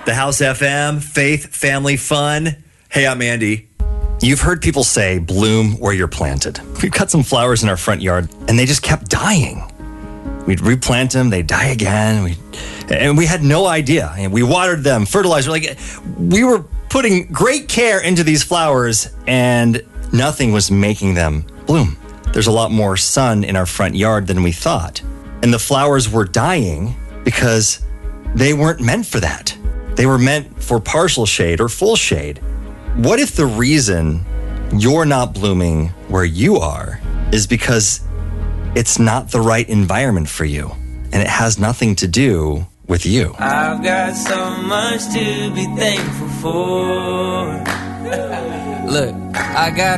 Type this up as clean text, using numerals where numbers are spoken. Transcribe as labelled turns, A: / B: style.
A: The House FM, faith, family, fun. Hey, I'm Andy. You've heard people say, bloom where you're planted. We've cut some flowers in our front yard, and they just kept dying. We'd replant them, they'd die again. And we had no idea. And we watered them, fertilized. We were putting great care into these flowers, and nothing was making them bloom. There's a lot more sun in our front yard than we thought. And the flowers were dying because they weren't meant for that. They were meant for partial shade or full shade. What if the reason you're not blooming where you are is because it's not the right environment for you, and it has nothing to do with you?
B: I've got so much to be thankful for. Look, I got